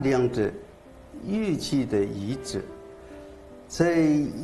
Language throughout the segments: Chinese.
量的玉器的遗址。在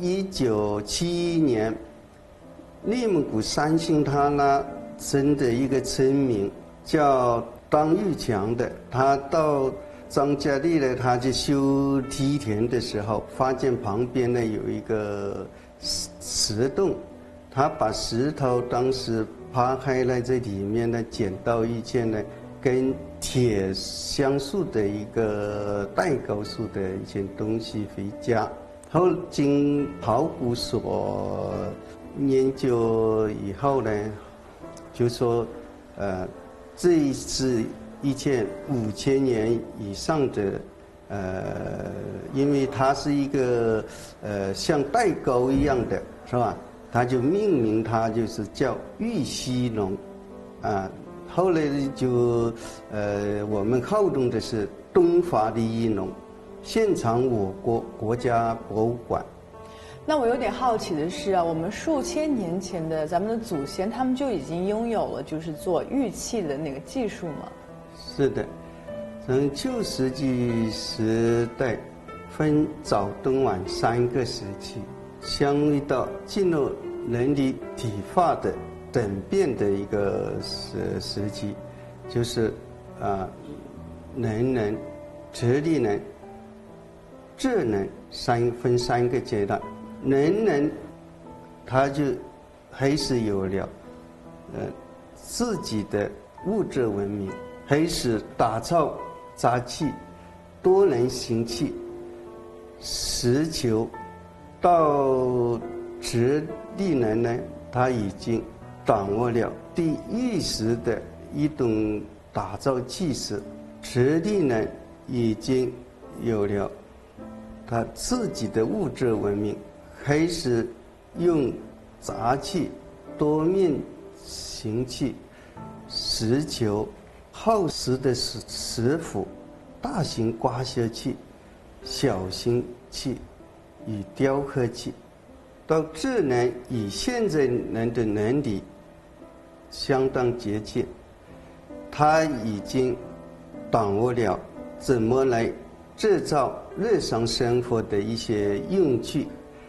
1971年，内蒙古三星塔那镇的一个村民叫当玉强的，他到张家里呢，他去修梯田的时候，发现旁边呢有一个石洞，他把石头当时扒开了，在里面呢捡到一件呢跟铁相属的一个带钩术的一件东西回家。后经考古所研究以后呢，就说这是一件5000年以上的因为它是一个像带钩一样的，是吧？他就命名它就是叫玉溪龙，后来就我们号称的是东华第一龙，现藏我国国家博物馆。 那我有点好奇的是啊，我们数千年前的咱们的祖先，他们就已经拥有了就是做玉器的那个技术吗？ 是的，从旧石器时代分早冬晚3个时期，相遇到进入人体体化的等变的一个时期，就是能人、直立能、智能分3个阶段。能人他就开始有了自己的物质文明，开始打造杂器、多人行器、石球，到直立能呢，他已经掌握了对玉石的一种打造技术，直立能已经有了他自己的物质文明，开始用杂器、多面形器、石球、厚实的石斧、大型刮削器、小型器与雕刻器，到智能与现在人的能力相当接近，他已经掌握了怎么来制造日常生活的一些用具，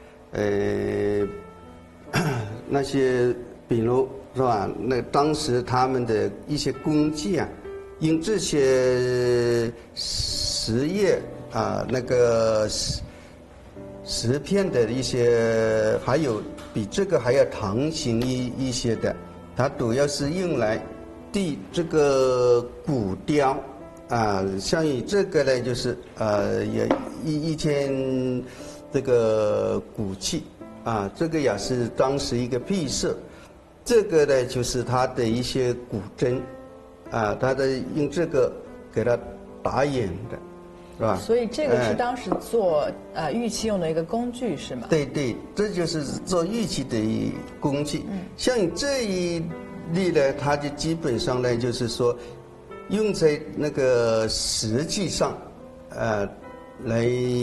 那些比如是吧？那当时他们的一些工具啊，用这些石叶那个石片的一些，还有比这个还要长形一些的，它主要是用来对这个骨雕像以这个呢，就是有一件这个骨器这个也是当时一个壁饰。这个呢，就是它的一些骨针它的用这个给它打眼的，是吧？ 所以这个是当时做玉器用的一个工具，是吗？ 对对，这就是做玉器的工具。像这一例呢，它就基本上呢，就是说用在那个石器上来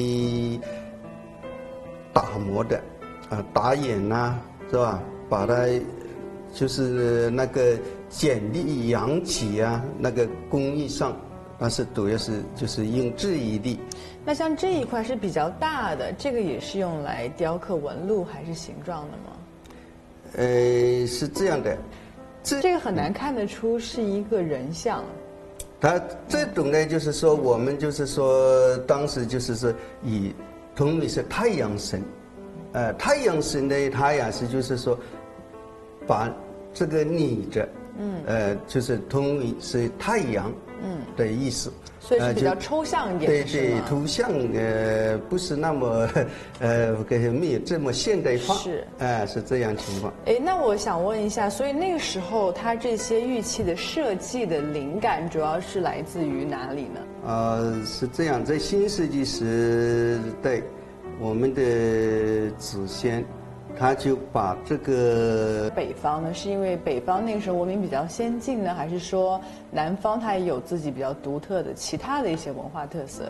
打磨的打眼是吧？把它就是那个剪力扬起那个工艺上，但是主要是就是用这一例。 那像这一块是比较大的，这个也是用来雕刻纹路还是形状的吗？ 是这样的， 这个很难看得出是一个人像。 它这种呢，就是说我们就是说当时就是说以同为是太阳神，太阳神呢，它也是就是说把这个拟着，就是同为是太阳的意思。 所以是比较抽象一点， 对对，图像不是那么没有这么现代化，是这样情况。 那我想问一下，所以那个时候它这些玉器的设计的灵感主要是来自于哪里呢？ 是这样，在新石器时代，我们的祖先他就把这个北方呢，是因为北方那个时候文明比较先进呢，还是说南方它也有自己比较独特的其他的一些文化特色？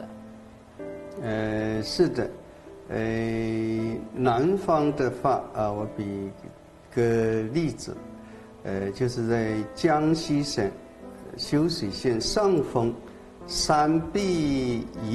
是的，南方的话我比个例子，就是在江西省修水县上峰三臂